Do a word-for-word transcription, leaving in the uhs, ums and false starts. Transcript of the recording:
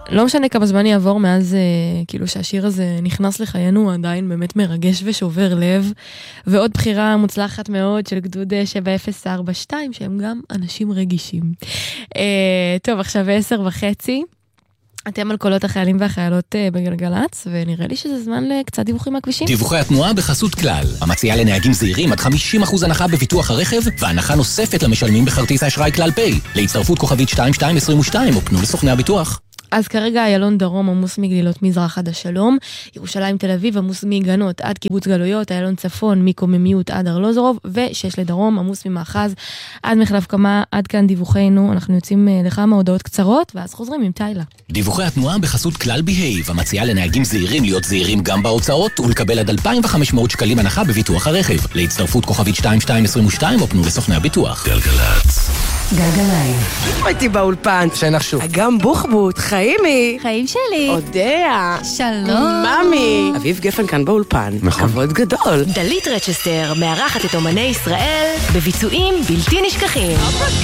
לא משנה כמה זמן יעבור מאז, כאילו שהשיר הזה נכנס לחיינו, הוא עדיין באמת מרגש ושובר לב, ועוד בחירה מוצלחת מאוד של גדוד שבע אפס ארבע שתיים, שהם גם אנשים רגישים. טוב, עכשיו עשר וחצי, אתם על קולות החיילים והחיילות בגלגלץ, ונראה לי שזה זמן לקצת דיווחים מהכבישים. דיווחי התנועה בחסות כלל, המציעה לנהגים זהירים עד חמישים אחוז הנחה בביטוח הרכב, והנחה נוספת למשלמים בכרטיס האשראי כלל פיי. להצטרפות כוכבית שתיים שתיים עשרים ושתיים, או פנו לסוכני הביטוח. אז כרגע איילון דרום עמוס מגלילות מזרח עד השלום, ירושלים תל אביב עמוס מגנות עד קיבוץ גלויות, איילון צפון מקוממיות עד ארלוזורוב, ושש לדרום עמוס ממאחז עד מחלף קמה. עד כאן דיווחנו, אנחנו יוצאים לכמה הודעות קצרות, ואז חוזרים עם טיילה. דיווחי התנועה בחסות כלל בהייב, המציעה לנהגים זהירים להיות זהירים גם בהוצאות, ולקבל עד אלפיים וחמש מאות שקלים הנחה בביטוח הרכב. להצטרפות כוכבית שתיים שתיים עשרים ושתיים, או פנו לסוכני הביטוח. גלגלץ. גלגליים. הייתי באולפן. שנחשו. אגם בוחבוט, חיימי. חיים שלי. אודיה. שלום. ממי. אביב גפן כאן באולפן. נכון. כבוד גדול. דלית רצ'סטר מארחת את אומני ישראל בביצועים בלתי נשכחים.